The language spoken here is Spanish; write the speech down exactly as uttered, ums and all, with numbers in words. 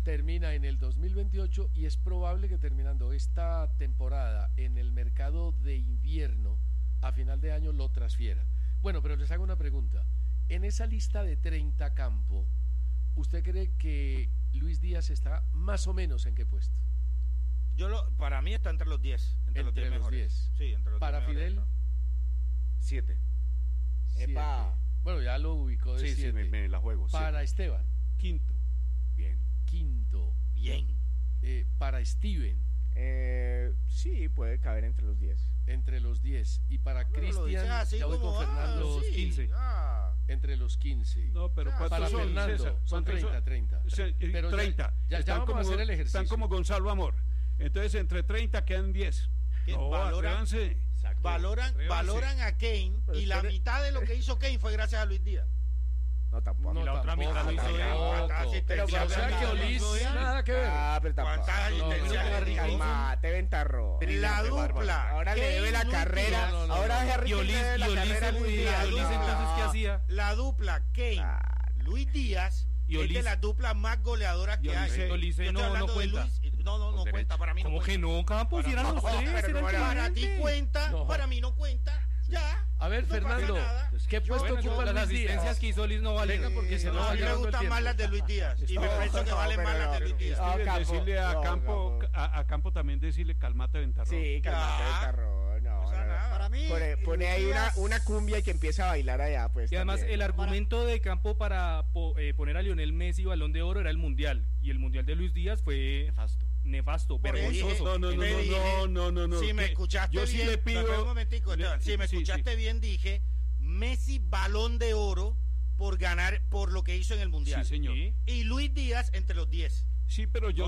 termina en el dos mil veintiocho y es probable que terminando esta temporada en el mercado de invierno a final de año lo transfiera. Bueno, pero les hago una pregunta. En esa lista de treinta Campo, ¿usted cree que Luis Díaz está más o menos en qué puesto? Yo lo, para mí está entre los diez. Entre, Entre los diez. Sí, entre los ¿Para diez Fidel? Siete. Epa. Bueno, ya lo ubicó de Sí, siete. sí, me, me la juego. Para siete. Esteban. Quinto. Bien. Quinto. Bien. Eh, para Steven. Eh, sí, puede caber entre los diez. Entre los diez. Y para Cristian, así ya voy como, con Fernando, ah, sí, quince. ah. entre los quince. No, pero Ah, ¿cuántos para son, Fernando, César? son ¿Cuántos treinta, treinta. Se- eh, Pero ya- treinta. ya- ya están, vamos a como, hacer el ejercicio. están como Gonzalo Amor. Entonces, entre treinta quedan diez. ¿Qué? No, Valoran- atrévanse. Valoran, Atrévanse. valoran a Kane Pero y la espere- mitad de lo que hizo Kane fue gracias a Luis Díaz. No, tampoco. No, Y la otra tampoco, mitad lo hizo tampoco. él. ¿Cuántas asistencias? Pero, pero, o sea que Olis, nada que ver. Ah, pero tampoco. ¿Cuántas asistencias no, no, le dio? Calmate, Ventarro. La dupla. Ahora le Kane, debe la Luis carrera. Díaz. No, no, no, Ahora no. Harry Y Kane Olis, le debe y la Olis, carrera a Luis y Díaz. Olis, No. entonces, ¿qué hacía? La dupla Kane, Ah, Luis Díaz Y es de Olis- las duplas más goleadoras y que hay. Olis- Olis Yo estoy no- no hablando de cuenta. Luis- No, no, no Con cuenta. derecho. Para mí no ¿Cómo cuenta. que no, Campos? Para- Eran no, los tres, pero era el no era- Para ti cliente. cuenta, No. para mí no cuenta. Ya. A ver, no pasa Fernando, nada. ¿qué puesto Bueno, ocupa las Luis asistencias Díaz? que hizo Olis no valen. Venga, porque se No, nos a va mí me acabando el gustan tiempo. más las de Luis Díaz. Y me No, parece que no, valen pero más las de no, Luis Díaz. no, Steven, Campo, decirle a no, Campo, Campo. a, a Campo también decirle, calmate, Ventarrón. sí, calmate, Ya. Ventarro. No, No pasa no, no. nada. Para mí, Pone, pone ahí una, Díaz- una cumbia y que empiece a bailar allá, pues. Y además también. el argumento de Campo para po- eh, poner a Lionel Messi Balón de Oro era el Mundial. Y el Mundial de Luis Díaz fue Nefasto. nefasto, Por eso vergonzoso. dije- No, no, no, te no, dije, no, no, no, no. Si me que escuchaste yo bien, sí le pido. espera un momentico, Esteban. Si me sí, escuchaste sí. bien, dije Messi Balón de Oro por ganar, por lo que hizo en el Mundial. Sí, señor. Sí. Y Luis Díaz entre los diez. Sí, pero yo